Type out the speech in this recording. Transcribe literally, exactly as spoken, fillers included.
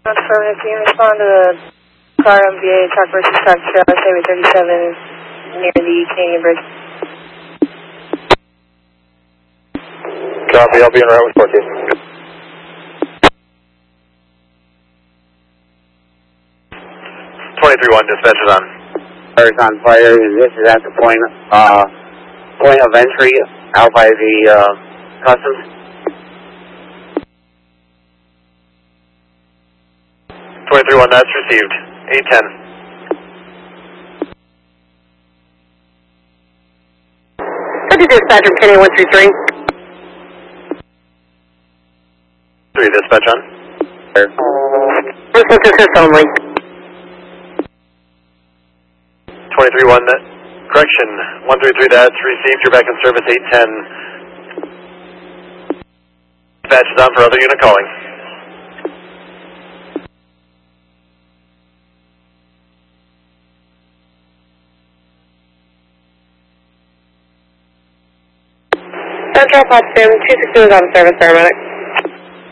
Affirmative, can you respond to the car M V A truck versus truck trail Highway thirty-seven near the Canadian Bridge? Copy, I'll be en route with fourteen. twenty-three one, dispatch is on. Fire is on fire, and this is at the point, uh, point of entry out by the uh, customs. twenty-three one, that's received. eight ten. What is dispatch from Kenny one three three? three, dispatch on. First one to assist only. twenty-three one, correction, one three three, that's received. You're back in service, eight ten. Dispatch is on for other unit calling. Central Potsdam, two sixty is on service, paramedic.